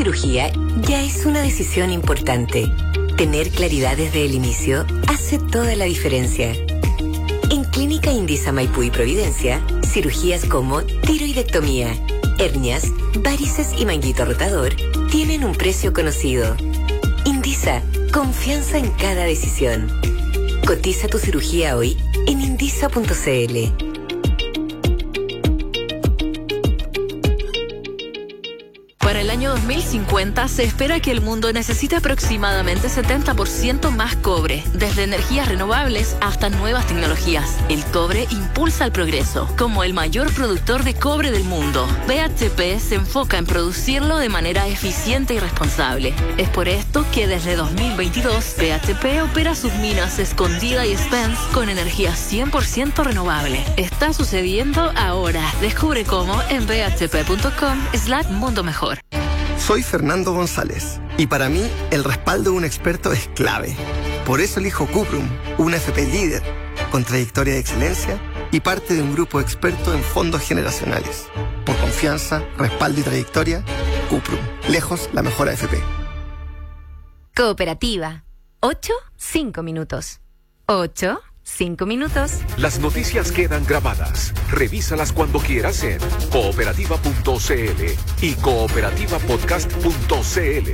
cirugía ya es una decisión importante. Tener claridad desde el inicio hace toda la diferencia. En Clínica Indisa Maipú y Providencia, cirugías como tiroidectomía, hernias, varices y manguito rotador tienen un precio conocido. Indisa, confianza en cada decisión. Cotiza tu cirugía hoy en indisa.cl. Para el año 2050 se espera que el mundo necesite aproximadamente 70% más cobre, desde energías renovables hasta nuevas tecnologías. El cobre impulsa el progreso. Como el mayor productor de cobre del mundo, BHP se enfoca en producirlo de manera eficiente y responsable. Es por esto que desde 2022 BHP opera sus minas Escondida y Spence con energía 100% renovable. Está sucediendo ahora. Descubre cómo en bhp.com/mundo mejor. Soy Fernando González y para mí el respaldo de un experto es clave. Por eso elijo Cuprum, una FP líder, con trayectoria de excelencia y parte de un grupo experto en fondos generacionales. Por confianza, respaldo y trayectoria, Cuprum, lejos la mejor AFP. Cooperativa. 5 minutos. 5 minutos. Las noticias quedan grabadas. Revísalas cuando quieras en cooperativa.cl y cooperativapodcast.cl.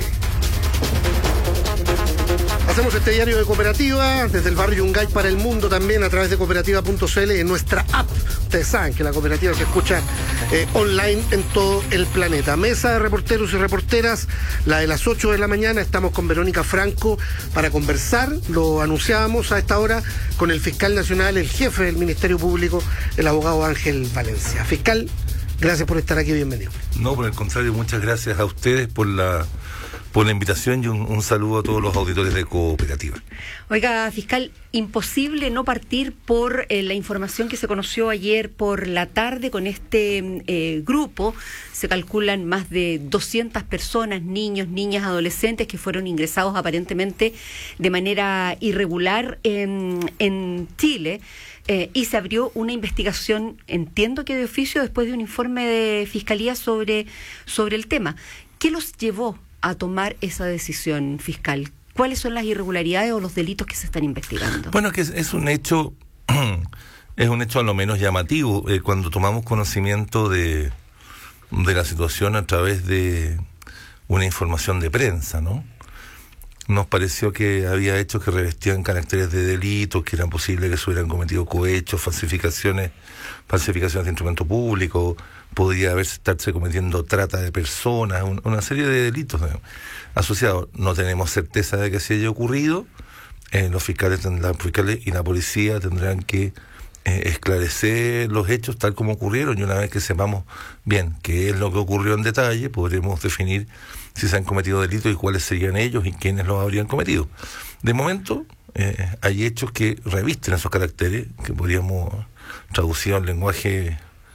Hacemos este diario de Cooperativa desde el barrio Yungay para el mundo, también a través de cooperativa.cl en nuestra app. Ustedes saben que la Cooperativa se escucha online en todo el planeta. Mesa de reporteros y reporteras, la de las 8 de la mañana. Estamos con Verónica Franco para conversar, lo anunciábamos a esta hora, con el fiscal nacional, el jefe del Ministerio Público, el abogado Ángel Valencia. Fiscal, gracias por estar aquí, bienvenido. No, por el contrario, muchas gracias a ustedes por la invitación y un saludo a todos los auditores de Cooperativa. Oiga, fiscal, imposible no partir por la información que se conoció ayer por la tarde con este grupo. Se calculan más de 200 personas, niños, niñas, adolescentes que fueron ingresados aparentemente de manera irregular en Chile. Y se abrió una investigación, entiendo que de oficio, después de un informe de Fiscalía sobre el tema. ¿Qué los llevó a tomar esa decisión, fiscal? ¿Cuáles son las irregularidades o los delitos que se están investigando? Bueno, que es un hecho a lo menos llamativo. Cuando tomamos conocimiento de la situación a través de una información de prensa, ¿no? Nos pareció que había hechos que revestían caracteres de delito, que eran posible que se hubieran cometido cohechos, falsificaciones de instrumento público, podría estarse cometiendo trata de personas, una serie de delitos asociados. No tenemos certeza de que se haya ocurrido. Los fiscales y la policía tendrán que esclarecer los hechos tal como ocurrieron, y una vez que sepamos bien qué es lo que ocurrió en detalle, podremos definir si se han cometido delitos y cuáles serían ellos y quiénes los habrían cometido. De momento, hay hechos que revisten esos caracteres, que podríamos traducir al lenguaje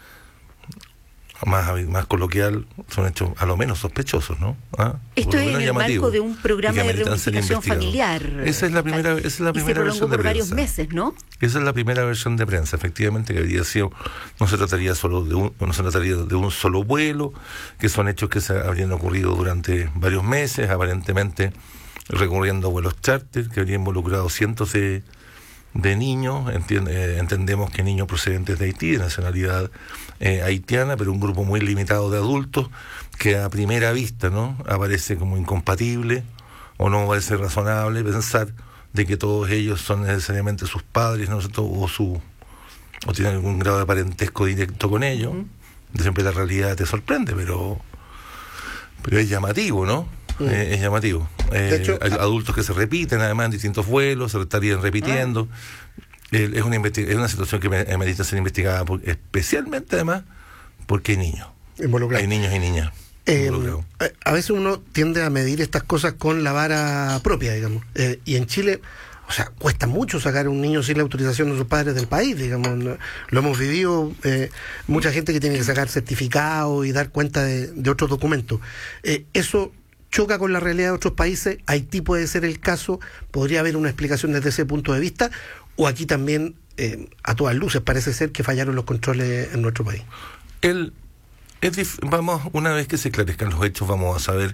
más coloquial, son hechos a lo menos sospechosos, ¿no? Esto es en el marco de un programa de reunificación familiar. Esa es la primera versión de prensa. Por varios meses, ¿no? Esa es la primera versión de prensa, efectivamente, que habría sido, no se trataría de un solo vuelo, que son hechos que se habrían ocurrido durante varios meses, aparentemente recurriendo a vuelos charter, que habrían involucrado cientos de niños. Entendemos que niños procedentes de Haití, de nacionalidad haitiana, pero un grupo muy limitado de adultos que a primera vista, ¿no?, aparece como incompatible, o no parece razonable pensar de que todos ellos son necesariamente sus padres, ¿no?, o tienen algún grado de parentesco directo con ellos. Siempre la realidad te sorprende, pero es llamativo, ¿no? Es llamativo. De hecho, hay adultos que se repiten además en distintos vuelos, se estarían repitiendo. Es una situación que merita ser investigada, especialmente además porque hay niños. Hay niños y niñas. A veces uno tiende a medir estas cosas con la vara propia, digamos. Y en Chile, o sea, cuesta mucho sacar a un niño sin la autorización de sus padres del país, digamos. Lo hemos vivido, mucha gente que tiene que sacar certificados y dar cuenta de otros documentos. Eso choca con la realidad de otros países. Haití puede ser el caso. Podría haber una explicación desde ese punto de vista, o aquí también, a todas luces, parece ser que fallaron los controles en nuestro país. Una vez que se esclarezcan los hechos, vamos a saber